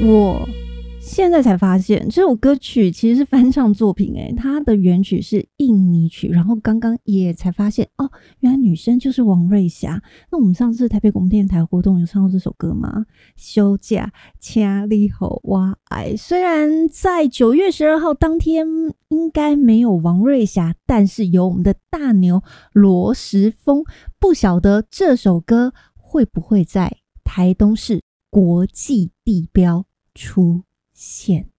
我现在才发现这首歌曲其实是翻唱作品它的原曲是印尼曲，然后刚刚也才发现哦，原来女生就是王瑞霞。那我们上次台北广播电台活动有唱到这首歌吗？休假请你给我爱。虽然在9月12号当天应该没有王瑞霞，但是有我们的大牛罗时丰，不晓得这首歌会不会在台东市国际地标出现。